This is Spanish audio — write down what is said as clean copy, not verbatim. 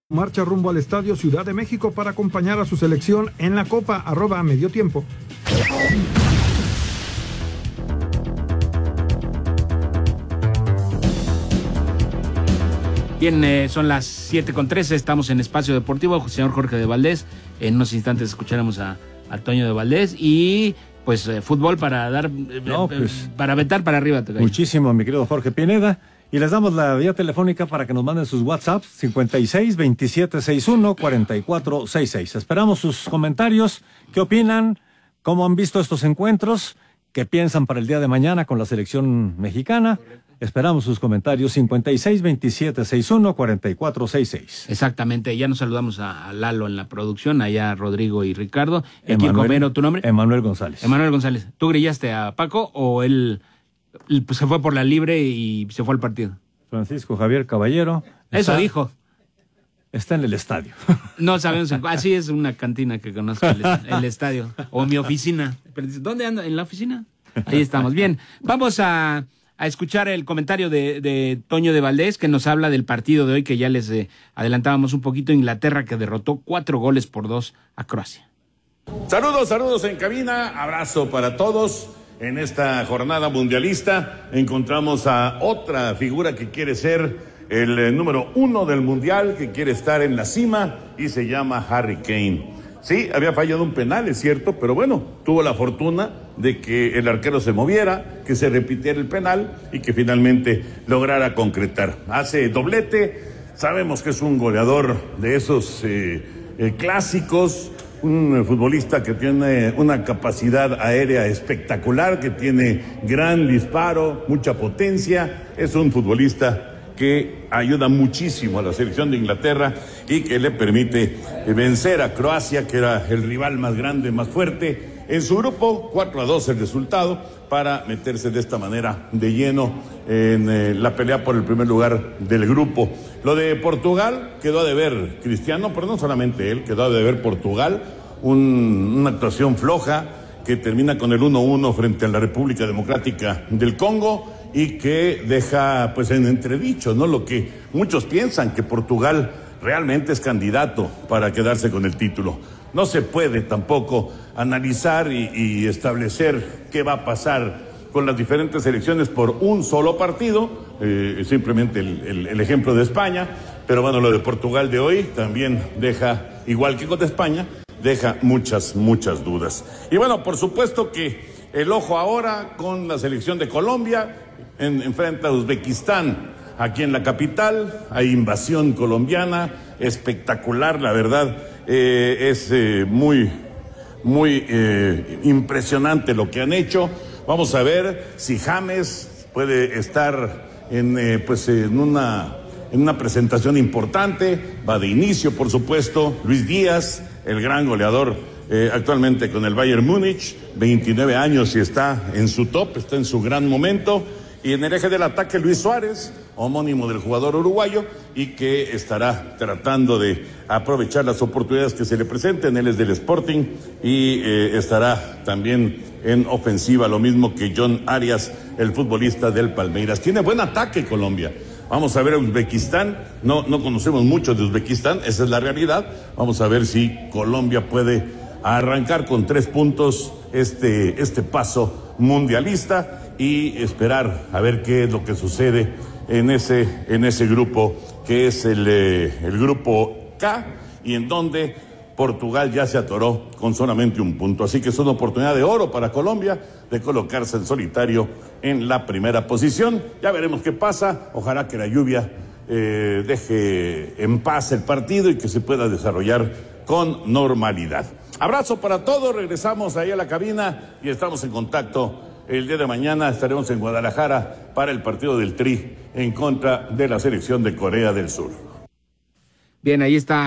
Marcha rumbo al Estadio Ciudad de México para acompañar a su selección en la Copa @mediotiempo. Bien, son las 7:13, estamos en Espacio Deportivo, señor Jorge de Valdés. En unos instantes escucharemos a Toño de Valdés y pues fútbol para dar, para aventar para arriba. Muchísimo, mi querido Jorge Pineda. Y les damos la vía telefónica para que nos manden sus WhatsApps, 56 27 61 44 66. Esperamos sus comentarios. ¿Qué opinan? ¿Cómo han visto estos encuentros? ¿Qué piensan para el día de mañana con la selección mexicana? Esperamos sus comentarios, 56 27 61 44 66. Exactamente, ya nos saludamos a Lalo en la producción, allá Rodrigo y Ricardo. Aquí el Comero, ¿tu nombre? Emanuel González. Emanuel González. ¿Tú grillaste a Paco o él pues, se fue por la libre y se fue al partido? Francisco Javier Caballero. Eso dijo. Está en el estadio. No sabemos, así es una cantina que conozco, el estadio, o mi oficina. ¿Dónde anda? ¿En la oficina? Ahí estamos. Bien, vamos a escuchar el comentario de Toño de Valdés, que nos habla del partido de hoy, que ya les adelantábamos un poquito. Inglaterra, que derrotó 4-2 a Croacia. Saludos en cabina, abrazo para todos. En esta jornada mundialista encontramos a otra figura que quiere ser el número 1 del mundial, que quiere estar en la cima, y se llama Harry Kane. Sí, había fallado un penal, es cierto, pero bueno, tuvo la fortuna de que el arquero se moviera, que se repitiera el penal y que finalmente lograra concretar. Hace doblete, sabemos que es un goleador de esos clásicos, un futbolista que tiene una capacidad aérea espectacular, que tiene gran disparo, mucha potencia. Es un futbolista que ayuda muchísimo a la selección de Inglaterra y que le permite vencer a Croacia, que era el rival más grande, más fuerte. En su grupo, 4-2 el resultado, para meterse de esta manera de lleno en la pelea por el primer lugar del grupo. Lo de Portugal quedó a deber Cristiano, pero no solamente él, quedó a deber Portugal. Una actuación floja que termina con el 1-1 frente a la República Democrática del Congo y que deja pues en entredicho, ¿no?, lo que muchos piensan, que Portugal realmente es candidato para quedarse con el título. No se puede tampoco analizar y establecer qué va a pasar con las diferentes selecciones por un solo partido, simplemente el ejemplo de España, pero bueno, lo de Portugal de hoy también deja, igual que con España, deja muchas dudas. Y bueno, por supuesto que el ojo ahora con la selección de Colombia, enfrenta a Uzbekistán aquí en la capital. Hay invasión colombiana, espectacular, la verdad. Es muy impresionante lo que han hecho. Vamos a ver si James puede estar en una presentación importante. Va de inicio, por supuesto, Luis Díaz, el gran goleador actualmente con el Bayern Múnich, 29 años y está en su top, está en su gran momento. Y en el eje del ataque, Luis Suárez, homónimo del jugador uruguayo, y que estará tratando de aprovechar las oportunidades que se le presenten. Él es del Sporting y estará también en ofensiva, lo mismo que John Arias, el futbolista del Palmeiras. Tiene buen ataque Colombia. Vamos a ver a Uzbekistán. No conocemos mucho de Uzbekistán, esa es la realidad. Vamos a ver si Colombia puede arrancar con 3 puntos este paso mundialista y esperar a ver qué es lo que sucede en ese grupo, que es el grupo K, y en donde Portugal ya se atoró con solamente 1 punto. Así que es una oportunidad de oro para Colombia de colocarse en solitario en la primera posición. Ya veremos qué pasa. Ojalá que la lluvia deje en paz el partido y que se pueda desarrollar con normalidad. Abrazo para todos. Regresamos ahí a la cabina y estamos en contacto. El día de mañana estaremos en Guadalajara para el partido del Tri en contra de la selección de Corea del Sur. Bien, ahí está